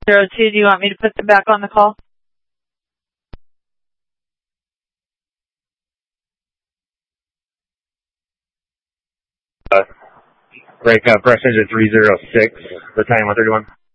02, do you want me to put them back on the call? Breakup, pressure to 306, the time 131.